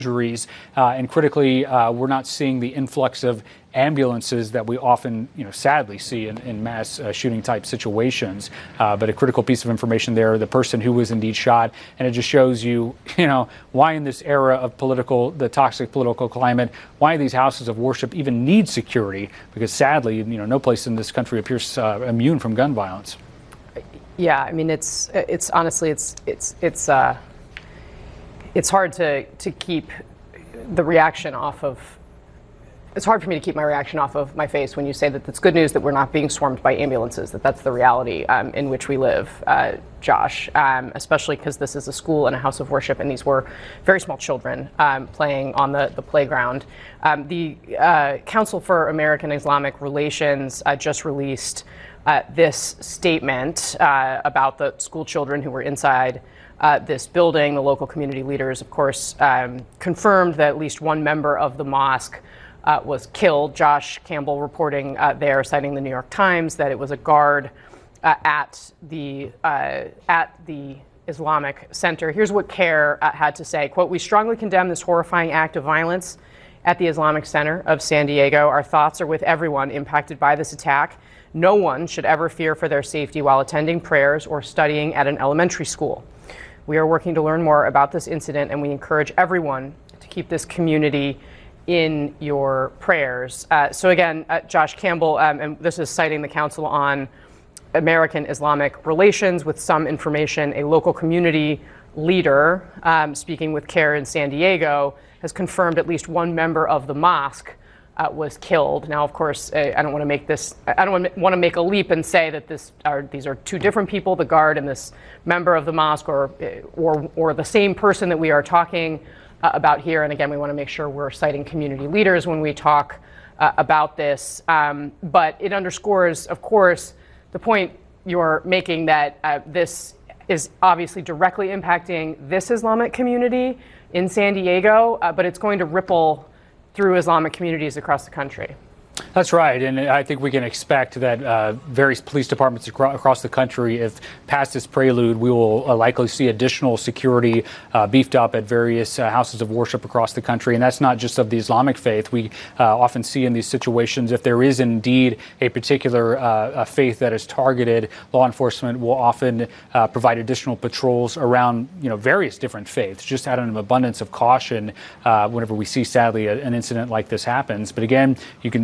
injuries, and critically, we're not seeing the influx of ambulances that we often, sadly see in mass shooting type situations. But a critical piece of information there, the person who was indeed shot, and it just shows you, why in this era of the toxic political climate, why these houses of worship even need security, because sadly, no place in this country appears immune from gun violence. Yeah, I mean, it's honestly, it's hard to keep the reaction off of. It's hard for me to keep my reaction off of my face when you say that it's good news that we're not being swarmed by ambulances, that's the reality in which we live, Josh, especially because this is a school and a house of worship, and these were very small children playing on the playground. The Council for American Islamic Relations just released this statement about the school children who were inside this building. The local community leaders, of course, confirmed that at least one member of the mosque was killed. Josh Campbell reporting there, citing the New York Times, that it was a guard at the Islamic Center. Here's what CAIR had to say, quote, "We strongly condemn this horrifying act of violence at the Islamic Center of San Diego. Our thoughts are with everyone impacted by this attack. No one should ever fear for their safety while attending prayers or studying at an elementary school. We are working to learn more about this incident, and we encourage everyone to keep this community in your prayers." So again, Josh Campbell, and this is citing the Council on American Islamic Relations with some information. A local community leader speaking with CAIR in San Diego has confirmed at least one member of the mosque was killed. Now, of course, I don't want to make a leap and say that these are two different people, the guard and this member of the mosque, or the same person that we are talking about here. And again, we want to make sure we're citing community leaders when we talk about this. But it underscores, of course, the point you're making that this is obviously directly impacting this Islamic community in San Diego, but it's going to ripple through Islamic communities across the country. That's right, and I think we can expect that various police departments across the country, if past this prelude, we will likely see additional security beefed up at various houses of worship across the country. And that's not just of the Islamic faith. We often see in these situations, if there is indeed a particular faith that is targeted, law enforcement will often provide additional patrols around various different faiths, just out of an abundance of caution whenever we see, sadly, an incident like this happens. But again,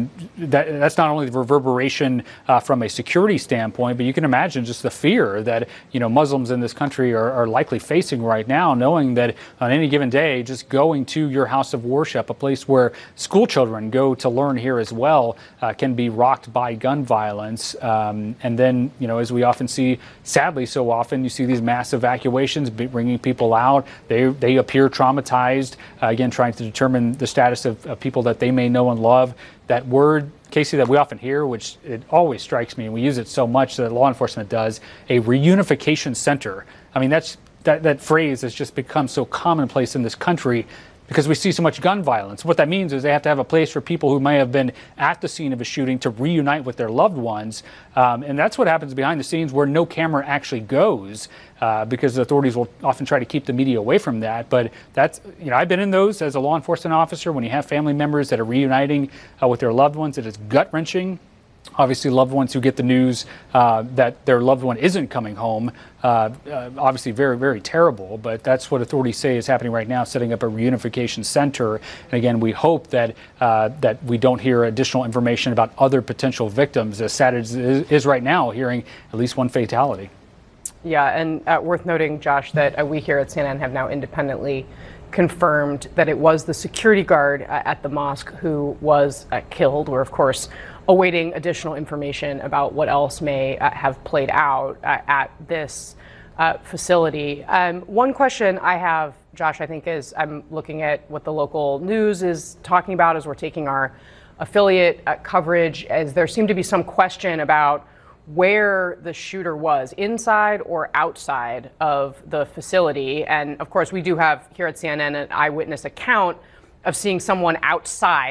that's not only the reverberation from a security standpoint, but you can imagine just the fear that Muslims in this country are likely facing right now, knowing that on any given day, just going to your house of worship, a place where school children go to learn here as well, can be rocked by gun violence. And then, as we often see, sadly so often, you see these mass evacuations, bringing people out. They appear traumatized, again, trying to determine the status of people that they may know and love. That word, Casey, that we often hear, which it always strikes me, and we use it so much that law enforcement does, a reunification center. I mean, that phrase has just become so commonplace in this country because we see so much gun violence. What that means is they have to have a place for people who may have been at the scene of a shooting to reunite with their loved ones. And that's what happens behind the scenes where no camera actually goes, because the authorities will often try to keep the media away from that. But that's, I've been in those as a law enforcement officer when you have family members that are reuniting with their loved ones. It is gut-wrenching. Obviously, loved ones who get the news that their loved one isn't coming home, obviously very, very terrible. But that's what authorities say is happening right now, setting up a reunification center. And again, we hope that that we don't hear additional information about other potential victims, as sad as it is right now, hearing at least one fatality. Yeah, and worth noting, Josh, that we here at CNN have now independently confirmed that it was the security guard at the mosque who was killed. We're, of course, awaiting additional information about what else may have played out at this facility. One question I have, Josh, I think, is I'm looking at what the local news is talking about as we're taking our affiliate coverage, as there seemed to be some question about where the shooter was, inside or outside of the facility. And of course, we do have here at CNN an eyewitness account of seeing someone outside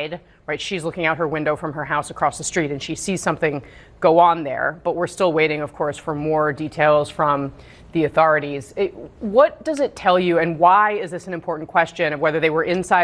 right? She's looking out her window from her house across the street and she sees something go on there, but we're still waiting, of course, for more details from the authorities. What does it tell you, and why is this an important question of whether they were inside